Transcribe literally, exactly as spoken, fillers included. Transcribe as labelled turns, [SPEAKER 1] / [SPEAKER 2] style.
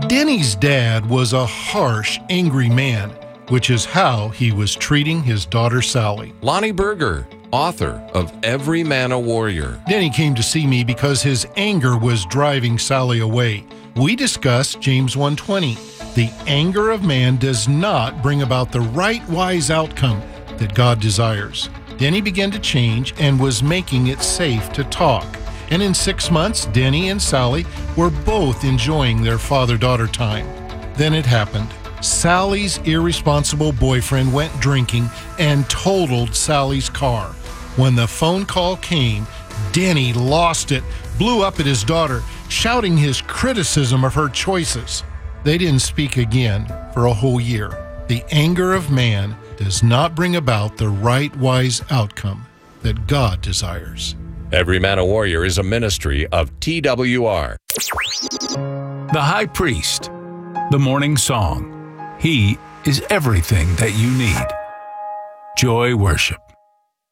[SPEAKER 1] Denny's dad was a harsh, angry man, which is how he was treating his daughter Sally.
[SPEAKER 2] Lonnie Berger, author of Every Man a Warrior.
[SPEAKER 1] Denny came to see me because his anger was driving Sally away. We discussed James one twenty. The anger of man does not bring about the right, wise outcome that God desires. Denny began to change and was making it safe to talk. And in six months, Denny and Sally were both enjoying their father-daughter time. Then it happened. Sally's irresponsible boyfriend went drinking and totaled Sally's car. When the phone call came, Denny lost it, blew up at his daughter, shouting his criticism of her choices. They didn't speak again for a whole year. The anger of man does not bring about the right, wise outcome that God desires.
[SPEAKER 2] Every Man a Warrior is a ministry of T W R.
[SPEAKER 3] The High Priest, the Morning Song. He is everything that you need. Joy Worship.